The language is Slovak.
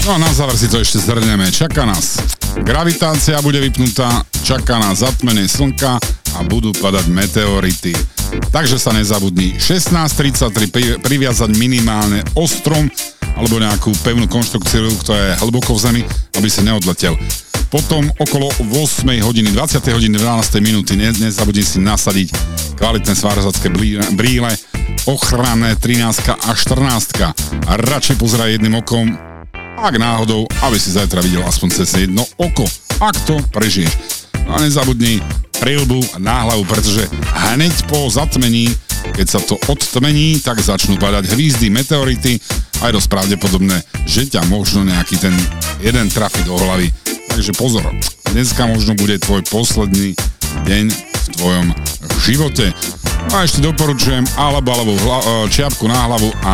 No a na záver si to ešte zhrneme. Čaká nás gravitácia, bude vypnutá, čaká nás zatmenie slnka a budú padať meteority. Takže sa nezabudni 16:33 priviazať minimálne ostrom alebo nejakú pevnú konštrukciu, ktorá je hlboko v zemi, aby sa neodletel. Potom okolo 8 hodiny, 20 hodiny, 12 minúty nezabudni si nasadiť kvalitné svárzacké brýle, ochranné 13 a 14. A radšej pozeraj jedným okom, ak náhodou, aby si zajtra videl aspoň cez jedno oko, ak to prežiješ. No a nezabudni prilbu na hlavu, pretože hneď po zatmení, keď sa to odtmení, tak začnú padať hvízdy, meteority a je dosť pravdepodobné, že ťa možno nejaký ten jeden trafi do hlavy. Takže pozor, dneska možno bude tvoj posledný deň v tvojom živote. A ešte doporučujem alebo čiapku na hlavu a